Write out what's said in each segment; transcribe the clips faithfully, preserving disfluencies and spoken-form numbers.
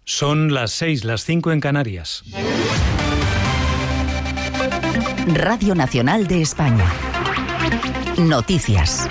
Son las seis, las cinco en Canarias. Radio Nacional de España. Noticias.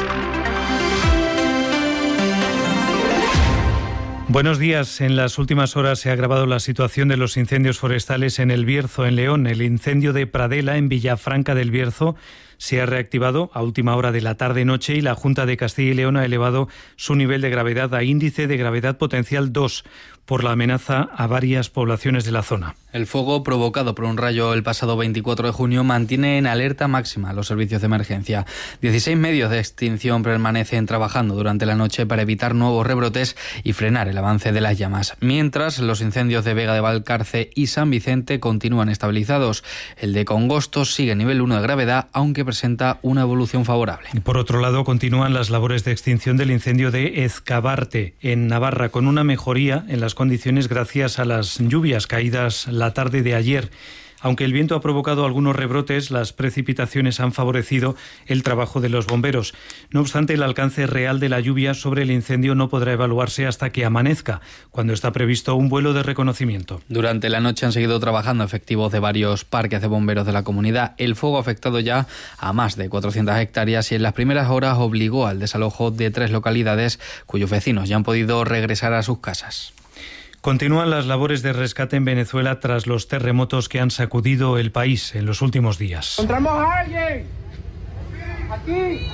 Buenos días. En las últimas horas se ha agravado la situación de los incendios forestales en El Bierzo, en León. El incendio de Pradela, en Villafranca del Bierzo, se ha reactivado a última hora de la tarde-noche y la Junta de Castilla y León ha elevado su nivel de gravedad a índice de gravedad potencial dos por la amenaza a varias poblaciones de la zona. El fuego provocado por un rayo el pasado veinticuatro de junio mantiene en alerta máxima a los servicios de emergencia. dieciséis medios de extinción permanecen trabajando durante la noche para evitar nuevos rebrotes y frenar el avance de las llamas. Mientras, los incendios de Vega de Valcarce y San Vicente continúan estabilizados. El de Congosto sigue en nivel uno de gravedad, aunque presenta una evolución favorable. Por otro lado, continúan las labores de extinción del incendio de Ezcabarte, en Navarra, con una mejoría en las condiciones gracias a las lluvias caídas la tarde de ayer. Aunque el viento ha provocado algunos rebrotes, las precipitaciones han favorecido el trabajo de los bomberos. No obstante, el alcance real de la lluvia sobre el incendio no podrá evaluarse hasta que amanezca, cuando está previsto un vuelo de reconocimiento. Durante la noche han seguido trabajando efectivos de varios parques de bomberos de la comunidad. El fuego ha afectado ya a más de cuatrocientas hectáreas y en las primeras horas obligó al desalojo de tres localidades cuyos vecinos ya han podido regresar a sus casas. Continúan las labores de rescate en Venezuela tras los terremotos que han sacudido el país en los últimos días. ¡Encontramos a alguien! ¡Aquí!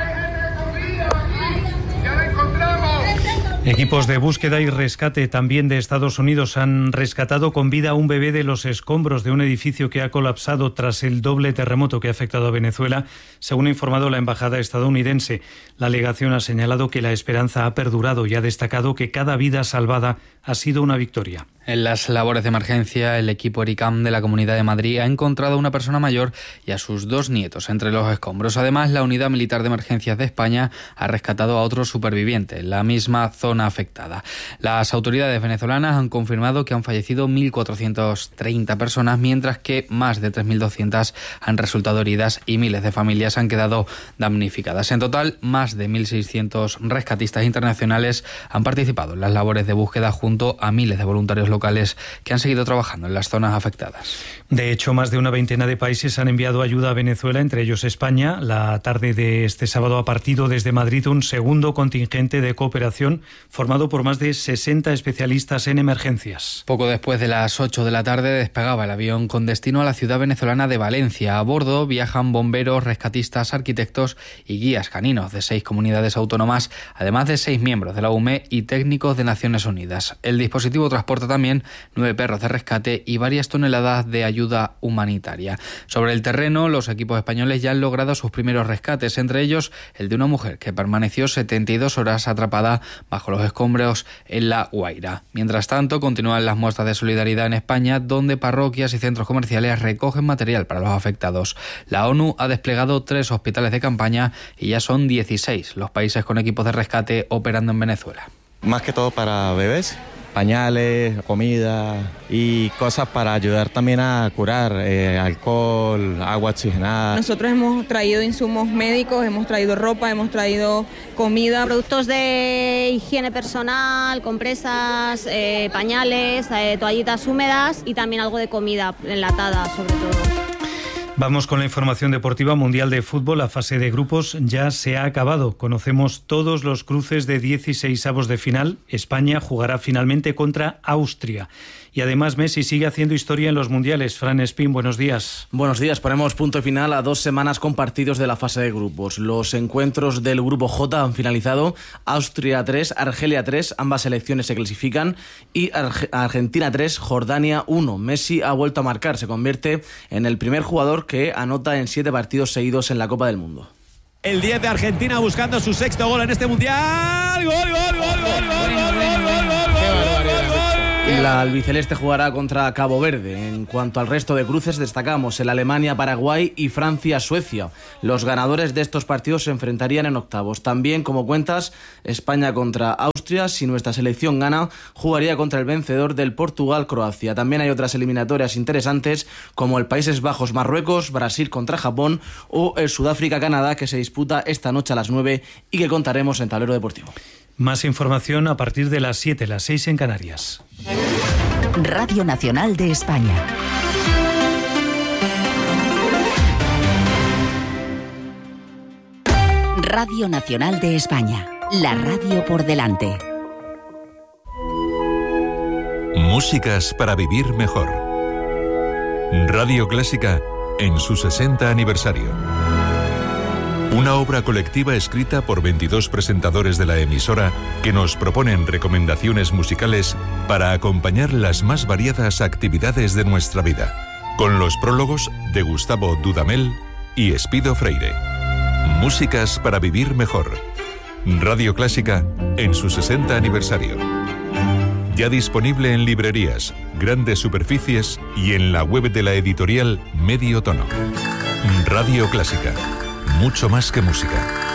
¡Ya la encontramos! Equipos de búsqueda y rescate también de Estados Unidos han rescatado con vida a un bebé de los escombros de un edificio que ha colapsado tras el doble terremoto que ha afectado a Venezuela, según ha informado la embajada estadounidense. La alegación ha señalado que la esperanza ha perdurado y ha destacado que cada vida salvada ha sido una victoria. En las labores de emergencia, el equipo ERICAM de la Comunidad de Madrid ha encontrado a una persona mayor y a sus dos nietos entre los escombros. Además, la Unidad Militar de Emergencias de España ha rescatado a otro superviviente en la misma zona afectada. Las autoridades venezolanas han confirmado que han fallecido mil cuatrocientas treinta personas, mientras que más de tres mil doscientas han resultado heridas y miles de familias han quedado damnificadas. En total, más de mil seiscientos rescatistas internacionales han participado en las labores de búsqueda junto a miles de voluntarios locales que han seguido trabajando en las zonas afectadas. De hecho, más de una veintena de países han enviado ayuda a Venezuela, entre ellos España. La tarde de este sábado ha partido desde Madrid un segundo contingente de cooperación formado por más de sesenta especialistas en emergencias. Poco después de las ocho de la tarde despegaba el avión con destino a la ciudad venezolana de Valencia. A bordo viajan bomberos, rescatistas, arquitectos y guías caninos de seis comunidades autónomas, además de seis miembros de la U M E y técnicos de Naciones Unidas. El dispositivo transporta también nueve perros de rescate y varias toneladas de ayuda humanitaria. Sobre el terreno, los equipos españoles ya han logrado sus primeros rescates, entre ellos el de una mujer que permaneció setenta y dos horas atrapada bajo los escombros en La Guaira. Mientras tanto, continúan las muestras de solidaridad en España, donde parroquias y centros comerciales recogen material para los afectados. La ONU ha desplegado tres hospitales de campaña y ya son dieciséis los países con equipos de rescate operando en Venezuela. Más que todo para bebés. Pañales, comida y cosas para ayudar también a curar, eh, alcohol, agua oxigenada. Nosotros hemos traído insumos médicos, hemos traído ropa, hemos traído comida. Productos de higiene personal, compresas, eh, pañales, eh, toallitas húmedas y también algo de comida enlatada sobre todo. Vamos con la información deportiva. Mundial de Fútbol. La fase de grupos ya se ha acabado. Conocemos todos los cruces de dieciseisavos de final. España jugará finalmente contra Austria. Y además Messi sigue haciendo historia en los mundiales. Fran Espín, buenos días. Buenos días. Ponemos punto final a dos semanas con partidos de la fase de grupos. Los encuentros del grupo J han finalizado. Austria tres, Argelia tres, ambas selecciones se clasifican. Y Arge- Argentina tres, Jordania uno. Messi ha vuelto a marcar. Se convierte en el primer jugador que anota en siete partidos seguidos en la Copa del Mundo. El diez de Argentina buscando su sexto gol en este mundial. ¡Gol, gol, gol, gol, gol, gol, gol, gol, gol, gol, gol, gol! La albiceleste jugará contra Cabo Verde. En cuanto al resto de cruces, destacamos el Alemania-Paraguay y Francia-Suecia. Los ganadores de estos partidos se enfrentarían en octavos. También, como cuentas, España contra Austria. Si nuestra selección gana, jugaría contra el vencedor del Portugal-Croacia. También hay otras eliminatorias interesantes, como el Países Bajos-Marruecos, Brasil contra Japón o el Sudáfrica-Canadá, que se disputa esta noche a las nueve y que contaremos en Tablero Deportivo. Más información a partir de las siete, las seis en Canarias. Radio Nacional de España. Radio Nacional de España, la radio por delante. Músicas para vivir mejor. Radio Clásica en su sesenta aniversario. Una obra colectiva escrita por veintidós presentadores de la emisora que nos proponen recomendaciones musicales para acompañar las más variadas actividades de nuestra vida, con los prólogos de Gustavo Dudamel y Espido Freire. Músicas para vivir mejor. Radio Clásica en su sesenta aniversario. Ya disponible en librerías, grandes superficies y en la web de la editorial Medio Tono. Radio Clásica. Mucho más que música.